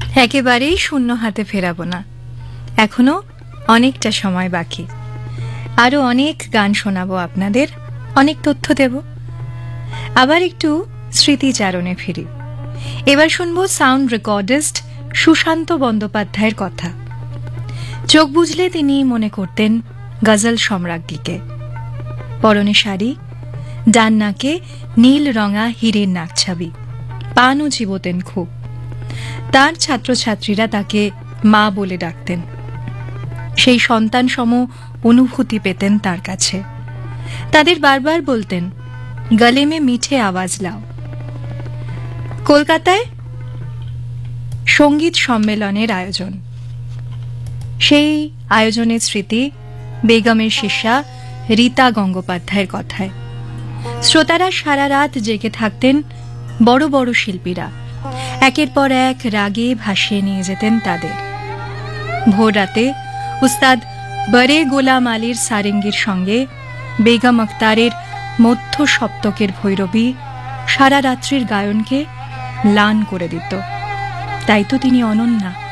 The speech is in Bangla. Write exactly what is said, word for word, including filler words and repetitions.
একেবারেই শূন্য হাতে ফেরাবো না, এখনো অনেকটা সময় বাকি। আরো অনেক গান শোনাবো আপনাদের, অনেক তথ্য দেব। আবার একটু স্মৃতিচারণে ফিরি। এবার শুনবো সাউন্ড রেকর্ডিস্ট সুশান্ত বন্দ্যোপাধ্যায়ের কথা। চোখ বুঝলে তিনি মনে করতেন গজল সম্রাজ্ঞীকে। পরনে শাড়ি, ডান নাকে নীল রঙা হীরের নাকছাবি, পানও চিবোতেন খুব। তার ছাত্রছাত্রীরা তাকে মা বলে ডাকতেন। সেই সন্তান সম অনুভূতি পেতেন তার কাছে। তাদের বারবার বলতেন, গলে মে মিঠে আওয়াজ লাও। কলকাতায় সঙ্গীত সম্মেলনের আয়োজন। সেই আয়োজনের স্মৃতি বেগমের শিষ্যা রীতা গঙ্গোপাধ্যায়ের কথায়। শ্রোতারা সারা রাত জেগে থাকতেন, বড় বড় শিল্পীরা একের পর এক রাগে ভাসিয়ে নিয়ে যেতেন তাদের। ভোর রাতে উস্তাদ বরে গোলাম আলীর সারেঙ্গির সঙ্গে বেগম আখতারের মধ্য সপ্তকের ভৈরবী সারা রাত্রির গায়নকে ম্লান করে দিত। তাই তো তিনি অনন্যা।